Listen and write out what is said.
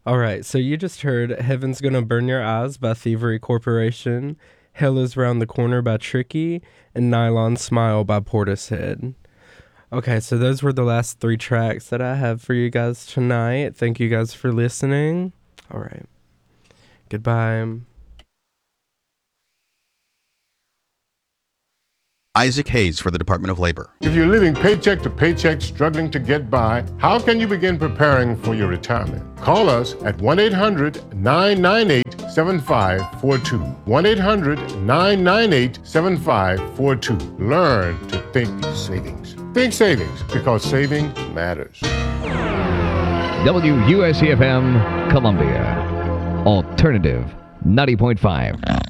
All right, so you just heard Heaven's Gonna Burn Your Eyes by Thievery Corporation, Hell is Round the Corner by Tricky, and Nylon Smile by Portishead. Okay, so those were the last three tracks that I have for you guys tonight. Thank you guys for listening. All right, goodbye. Isaac Hayes for the Department of Labor. If you're living paycheck to paycheck, struggling to get by, how can you begin preparing for your retirement? Call us at 1-800-998-7542. 1-800-998-7542. Learn to think savings. Think savings, because saving matters. WUSC-FM, Columbia. Alternative 90.5.